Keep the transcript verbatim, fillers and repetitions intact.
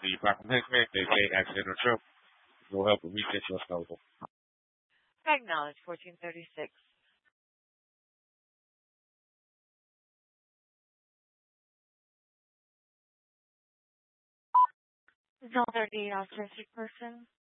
The proclamation, they say accident or trip will help reset your snowball. Acknowledge fourteen thirty-six. Zone thirty-eight, authentic person.